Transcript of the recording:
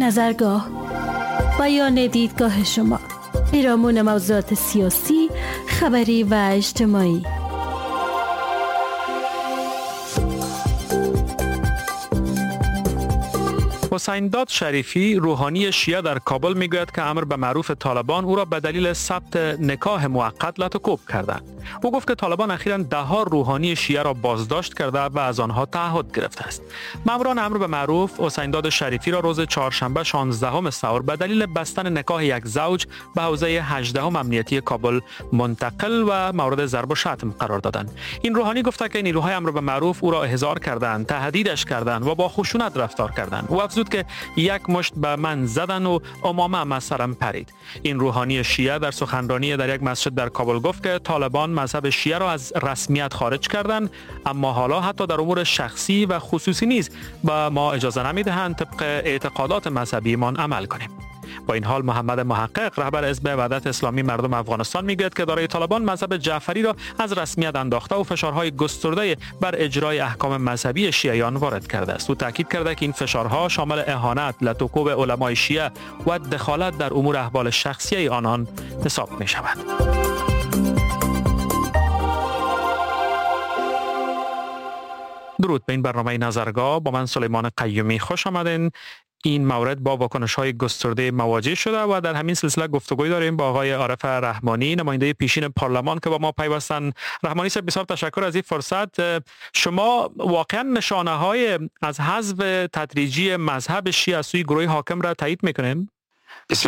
نظرگاه، بیان دیدگاه شما، پیرامون موضوعات سیاسی، خبری و اجتماعی. حسین داد شریفی، روحانی شیعه در کابل میگوید که امر به معروف طالبان او را به دلیل ثبت نکاح موقت لطوکوب کردند. او گفت که طالبان اخیراً 10 روحانی شیعه را بازداشت کرده و از آنها تعهد گرفته است. ماموران امر به معروف حسین داد شریفی را روز چهارشنبه 16 ثور به دلیل بستن نکاح یک زوج به حوزه 18 امنیتی کابل منتقل و مورد ضرب و شتم قرار دادند. این روحانی گفته که نیروهای امر به معروف او را احضار کردند، تهدیدش کردند و با خشونت رفتار کردند. او افزود که یک مشت به من زدن و امامه از سرم پرید. این روحانی شیعه در سخنرانی در یک مسجد در کابل گفت که طالبان مذهب شیعه را از رسمیت خارج کردند، اما حالا حتی در امور شخصی و خصوصی نیز به ما اجازه نمیدهند طبق اعتقادات مذهبیمان عمل کنیم. با این حال محمد محقق، رهبر حزب وحدت اسلامی مردم افغانستان، میگوید که اداره طالبان مذهب جعفری را از رسمیت انداخته و فشارهای گسترده بر اجرای احکام مذهبی شیعیان وارد کرده است. او تاکید کرده که این فشارها شامل اهانت، لطوکوب علمای شیعه و دخالت در امور احوال شخصی آنان حساب می شود. درود به این برنامه نظرگاه. با من سلیمان قیومی خوش آمدین. این مورد با واکنش‌های گسترده مواجه شده و در همین سلسله گفتگوی داریم با آقای عارف رحمانی، نماینده پیشین پارلمان که با ما پیوستن. رحمانی صاحب، بسیار تشکر از این فرصت. شما واقعا نشانه‌های از حذف تدریجی مذهب شیعه از سوی گروه حاکم را تایید می‌کنید؟